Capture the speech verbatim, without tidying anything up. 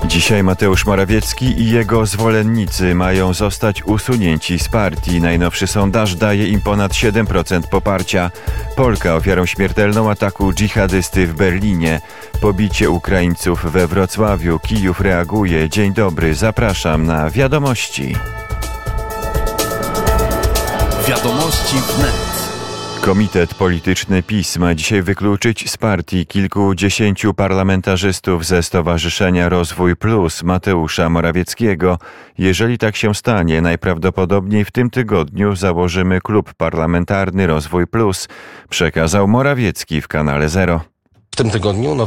Dzisiaj Mateusz Morawiecki i jego zwolennicy mają zostać usunięci z partii. Najnowszy sondaż daje im ponad siedem procent poparcia. Polka ofiarą śmiertelną ataku dżihadysty w Berlinie. Pobicie Ukraińców we Wrocławiu. Kijów reaguje. Dzień dobry, zapraszam na Wiadomości. Wiadomości wnet. Komitet polityczny PiS ma dzisiaj wykluczyć z partii kilkudziesięciu parlamentarzystów ze Stowarzyszenia Rozwój Plus Mateusza Morawieckiego. Jeżeli tak się stanie, najprawdopodobniej w tym tygodniu założymy klub parlamentarny Rozwój Plus, przekazał Morawiecki w kanale Zero. W tym tygodniu